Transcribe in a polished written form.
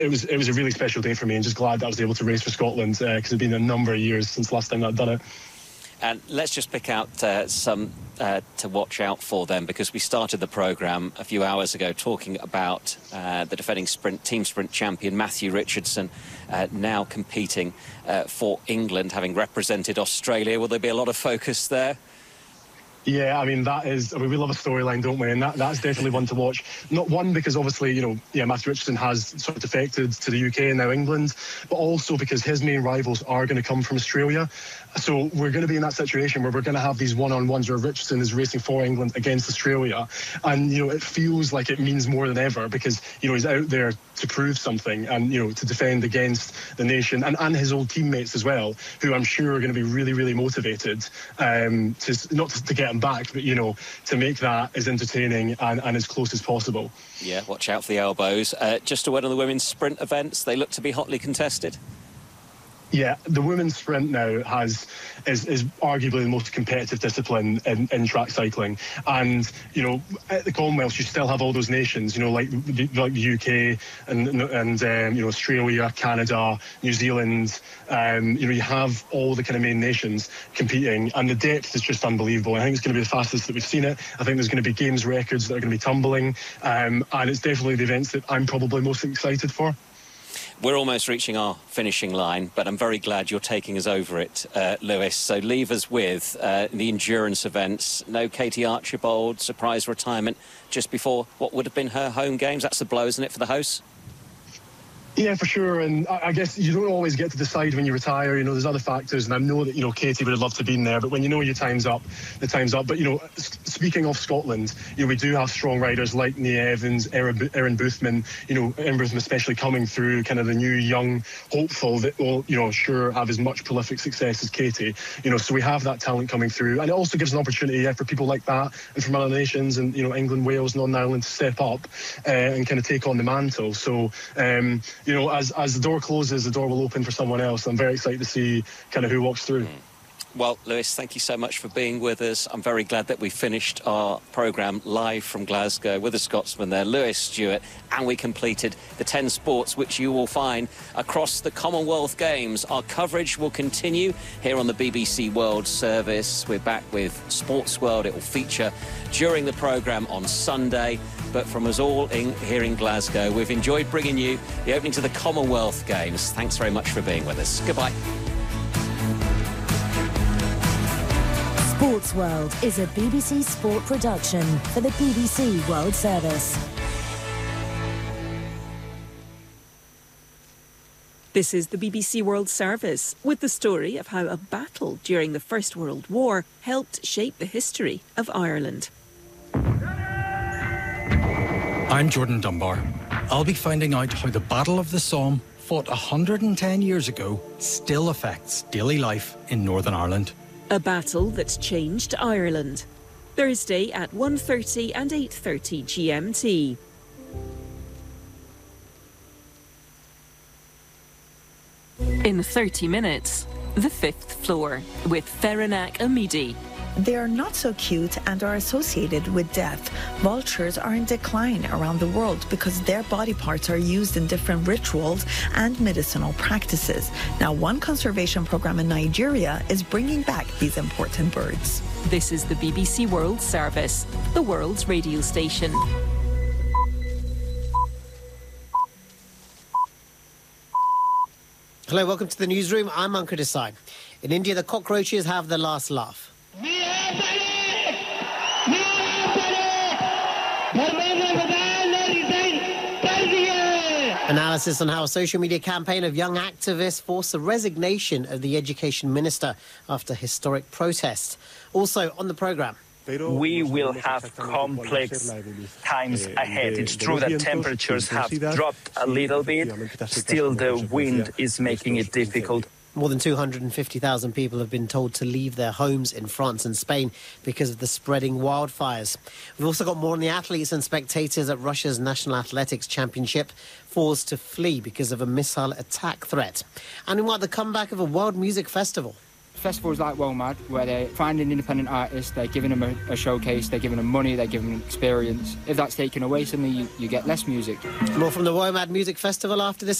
it was a really special day for me, and just glad that I was able to race for Scotland, because it's been a number of years since last time I'd done it. And let's just pick out some to watch out for then, because we started the programme a few hours ago talking about the defending team sprint champion Matthew Richardson, now competing for England, having represented Australia. Will there be a lot of focus there? Yeah, I mean, we love a storyline, don't we? And that's definitely one to watch. Not one because obviously, Matthew Richardson has sort of defected to the UK and now England, but also because his main rivals are going to come from Australia. So we're going to be in that situation where we're going to have these one-on-ones where Richardson is racing for England against Australia. And, it feels like it means more than ever because, he's out there to prove something and, to defend against the nation and his old teammates as well, who I'm sure are going to be really, really motivated not to get him back, but, to make that as entertaining and as close as possible. Yeah, watch out for the elbows. Just a word on the women's sprint events. They look to be hotly contested. Yeah, the women's sprint now is arguably the most competitive discipline in track cycling. And, at the Commonwealth, you still have all those nations, like the UK and Australia, Canada, New Zealand. You have all the kind of main nations competing, and the depth is just unbelievable. I think it's going to be the fastest that we've seen it. I think there's going to be games records that are going to be tumbling, and it's definitely the events that I'm probably most excited for. We're almost reaching our finishing line, but I'm very glad you're taking us over it, Lewis. So leave us with the endurance events. No Katie Archibald, surprise retirement just before what would have been her home games. That's the blow, isn't it, for the hosts? Yeah, for sure. And I guess you don't always get to decide when you retire. There's other factors. And I know that, Katie would have loved to have been there. But when your time's up, the time's up. But, speaking of Scotland, we do have strong riders like Nia Evans, Erin Boothman, Erin Boothman especially coming through, kind of the new young hopeful that will, sure have as much prolific success as Katie. So we have that talent coming through. And it also gives an opportunity for people like that and from other nations and, England, Wales, Northern Ireland to step up and kind of take on the mantle. So, as the door closes, the door will open for someone else. I'm very excited to see kind of who walks through. Well, Lewis, thank you so much for being with us. I'm very glad that we finished our programme live from Glasgow with a Scotsman there, Lewis Stewart, and we completed the 10 sports which you will find across the Commonwealth Games. Our coverage will continue here on the BBC World Service. We're back with Sports World. It will feature during the programme on Sunday. But from us all here in Glasgow, we've enjoyed bringing you the opening to the Commonwealth Games. Thanks very much for being with us. Goodbye. Sports World is a BBC Sport production for the BBC World Service. This is the BBC World Service with the story of how a battle during the First World War helped shape the history of Ireland. I'm Jordan Dunbar. I'll be finding out how the Battle of the Somme, fought 110 years ago, still affects daily life in Northern Ireland. A battle that changed Ireland. Thursday at 1:30 and 8:30 GMT. In 30 minutes, the fifth floor with Feranak Amidi. They are not so cute and are associated with death. Vultures are in decline around the world because their body parts are used in different rituals and medicinal practices. Now, one conservation program in Nigeria is bringing back these important birds. This is the BBC World Service, the world's radio station. Hello, welcome to the newsroom. I'm Ankur Desai. In India, the cockroaches have the last laugh. Analysis on how a social media campaign of young activists forced the resignation of the education minister after historic protests. Also on the programme. We will have complex times ahead. It's true that temperatures have dropped a little bit. Still, the wind is making it difficult. More than 250,000 people have been told to leave their homes in France and Spain because of the spreading wildfires. We've also got more on the athletes and spectators at Russia's National Athletics Championship, forced to flee because of a missile attack threat. And we want the comeback of a world music festival. festivals like WOMAD, where they're finding independent artists, they're giving them a showcase, they're giving them money, they're giving them experience. If that's taken away, suddenly you get less music. More from the WOMAD Music Festival after this.